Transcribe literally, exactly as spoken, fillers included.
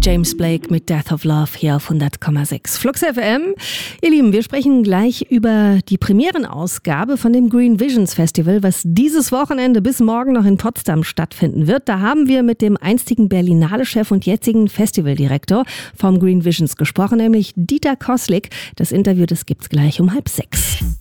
James Blake mit Death of Love hier auf hundert Komma sechs Flux F M. Ihr Lieben, wir sprechen gleich über die Premierenausgabe von dem Green Visions Festival, was dieses Wochenende bis morgen noch in Potsdam stattfinden wird. Da haben wir mit dem einstigen Berlinale-Chef und jetzigen Festivaldirektor vom Green Visions gesprochen, nämlich Dieter Koslik. Das Interview, das gibt's gleich um halb sechs.